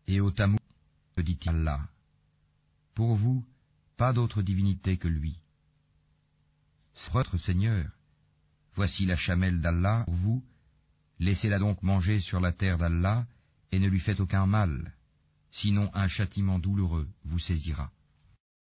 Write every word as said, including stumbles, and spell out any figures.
Et au Tamoud, dit-il Allah, pour vous, pas d'autre divinité que lui. C'est votre Seigneur. Voici la chamelle d'Allah pour vous, laissez-la donc manger sur la terre d'Allah, et ne lui faites aucun mal, sinon un châtiment douloureux vous saisira.